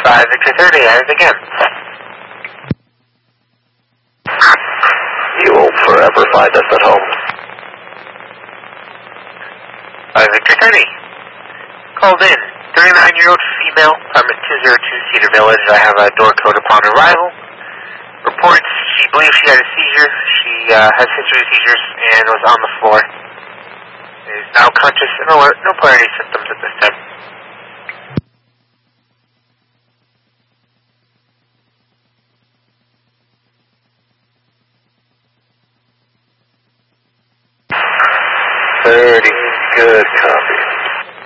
5 Victor 30, and again. You will forever find us at home. 5 Victor 30. Called in. 39-year-old female, apartment 202 Cedar Village. I have a door code upon arrival. Reports she believes she had a seizure. She has history of seizures and was on the floor. Is now conscious and alert. No priority symptoms at this time. Good copy.